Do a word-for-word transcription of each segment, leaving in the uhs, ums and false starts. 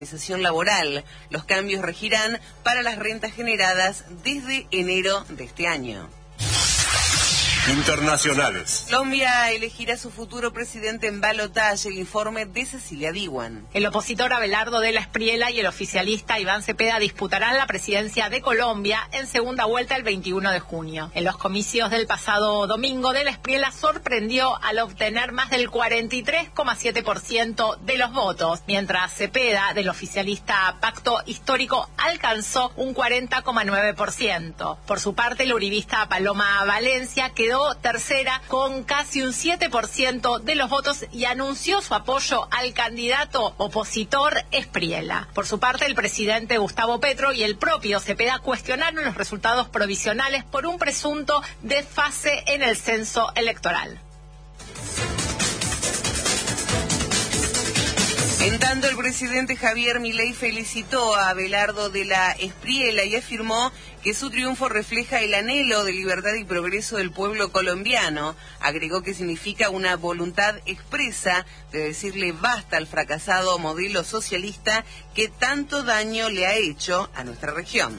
Organización laboral. Los cambios regirán para las rentas generadas desde enero de este año. Internacionales. Colombia elegirá su futuro presidente en balotaje. El informe de Cecilia Diwan. El opositor Abelardo de la Espriella y el oficialista Iván Cepeda disputarán la presidencia de Colombia en segunda vuelta el veintiuno de junio. En los comicios del pasado domingo, de la Espriella sorprendió al obtener más del cuarenta y tres coma siete por ciento de los votos, mientras Cepeda, del oficialista Pacto Histórico, alcanzó un cuarenta coma nueve por ciento. Por su parte, el uribista Paloma Valencia quedó tercera con casi un siete por ciento de los votos y anunció su apoyo al candidato opositor Espriella. Por su parte, el presidente Gustavo Petro y el propio Cepeda cuestionaron los resultados provisionales por un presunto desfase en el censo electoral. En tanto, el presidente Javier Milei felicitó a Abelardo de la Espriella y afirmó que su triunfo refleja el anhelo de libertad y progreso del pueblo colombiano. Agregó que significa una voluntad expresa de decirle basta al fracasado modelo socialista que tanto daño le ha hecho a nuestra región.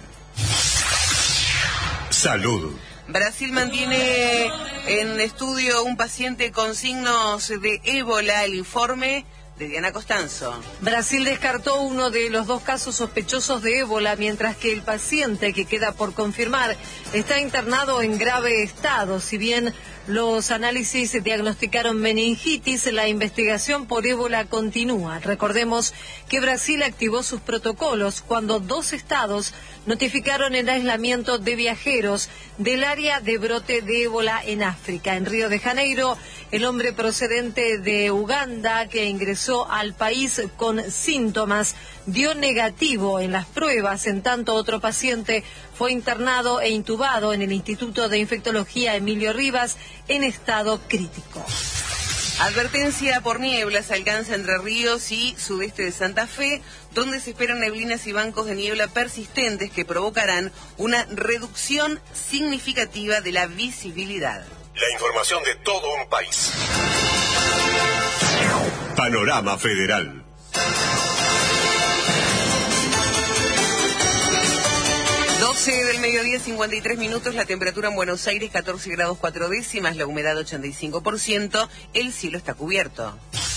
Salud. Brasil mantiene en estudio un paciente con signos de ébola. El informe de Diana Costanzo. Brasil descartó uno de los dos casos sospechosos de ébola, mientras que el paciente, que queda por confirmar, está internado en grave estado. Si bien los análisis diagnosticaron meningitis, la investigación por ébola continúa. Recordemos que Brasil activó sus protocolos cuando dos estados notificaron el aislamiento de viajeros del área de brote de ébola en África. En Río de Janeiro, el hombre procedente de Uganda que ingresó al país con síntomas dio negativo en las pruebas, en tanto otro paciente fue internado e intubado en el Instituto de Infectología Emilio Rivas en estado crítico. Advertencia por nieblas alcanza Entre Ríos y sudeste de Santa Fe, donde se esperan neblinas y bancos de niebla persistentes que provocarán una reducción significativa de la visibilidad. La información de todo un país. Panorama Federal. doce del mediodía, cincuenta y tres minutos, la temperatura en Buenos Aires catorce grados cuatro décimas, la humedad ochenta y cinco por ciento, el cielo está cubierto.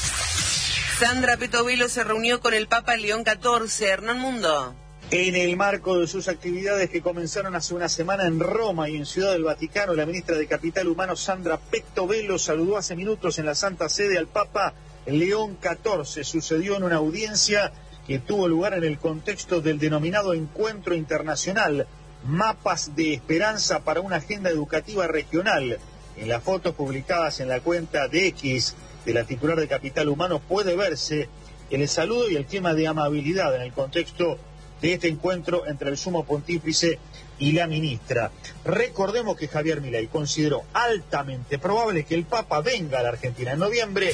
Sandra Petovelo se reunió con el Papa León catorce. Hernán Mundo. En el marco de sus actividades que comenzaron hace una semana en Roma y en Ciudad del Vaticano, la ministra de Capital Humano, Sandra Petovelo, saludó hace minutos en la Santa Sede al Papa León catorce. Sucedió en una audiencia que tuvo lugar en el contexto del denominado Encuentro Internacional, Mapas de Esperanza para una Agenda Educativa Regional. En las fotos publicadas en la cuenta de X de la titular de Capital Humano puede verse el saludo y el clima de amabilidad en el contexto de este encuentro entre el sumo pontífice y la ministra. Recordemos que Javier Milei consideró altamente probable que el Papa venga a la Argentina en noviembre.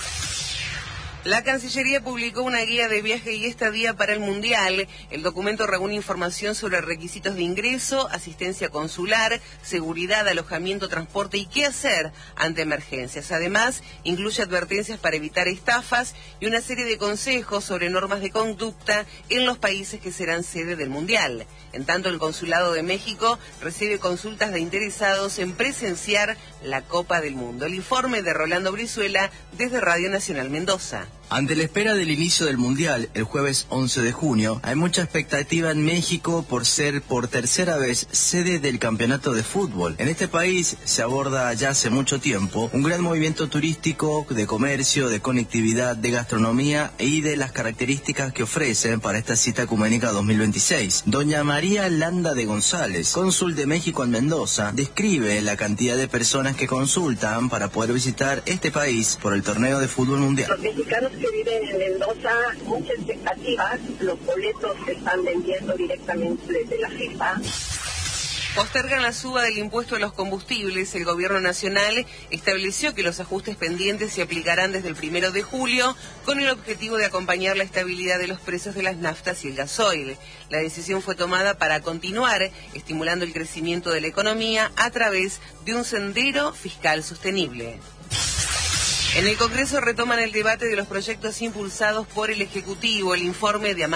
La Cancillería publicó una guía de viaje y estadía para el Mundial. El documento reúne información sobre requisitos de ingreso, asistencia consular, seguridad, alojamiento, transporte y qué hacer ante emergencias. Además, incluye advertencias para evitar estafas y una serie de consejos sobre normas de conducta en los países que serán sede del Mundial. En tanto, el Consulado de México recibe consultas de interesados en presenciar la Copa del Mundo. El informe de Rolando Brizuela desde Radio Nacional Mendoza. Ante la espera del inicio del Mundial, el jueves once de junio, hay mucha expectativa en México por ser por tercera vez sede del campeonato de fútbol. En este país se aborda ya hace mucho tiempo un gran movimiento turístico, de comercio, de conectividad, de gastronomía y de las características que ofrecen para esta cita ecuménica dos mil veintiséis. Doña María Landa de González, cónsul de México en Mendoza, describe la cantidad de personas que consultan para poder visitar este país por el torneo de fútbol mundial. Los mexicanos que viven en Mendoza, muchas expectativas, los boletos se están vendiendo directamente desde la FIFA. Postergan la suba del impuesto a los combustibles. El gobierno nacional estableció que los ajustes pendientes se aplicarán desde el primero de julio con el objetivo de acompañar la estabilidad de los precios de las naftas y el gasoil. La decisión fue tomada para continuar estimulando el crecimiento de la economía a través de un sendero fiscal sostenible. En el Congreso retoman el debate de los proyectos impulsados por el Ejecutivo. El informe de